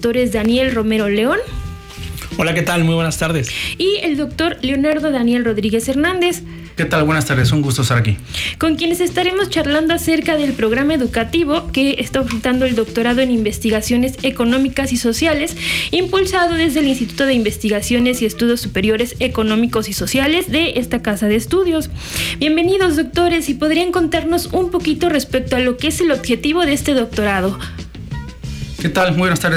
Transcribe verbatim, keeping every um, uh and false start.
doctores Daniel Romero León. Hola, ¿qué tal? Muy buenas tardes. Y el doctor Leonardo Daniel Rodríguez Hernández. ¿Qué tal? Buenas tardes, un gusto estar aquí. Con quienes estaremos charlando acerca del programa educativo que está ofertando el doctorado en Investigaciones Económicas y Sociales, impulsado desde el Instituto de Investigaciones y Estudios Superiores Económicos y Sociales de esta casa de estudios. Bienvenidos, doctores, y podrían contarnos un poquito respecto a lo que es el objetivo de este doctorado. ¿Qué tal? Muy buenas tardes.